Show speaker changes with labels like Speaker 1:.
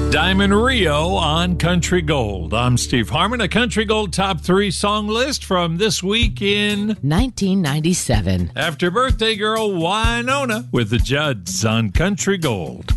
Speaker 1: Diamond Rio on Country Gold. I'm Steve Harmon. A Country Gold Top 3 song list from this week in
Speaker 2: 1997.
Speaker 1: After birthday girl Wynonna with the Judds on Country Gold.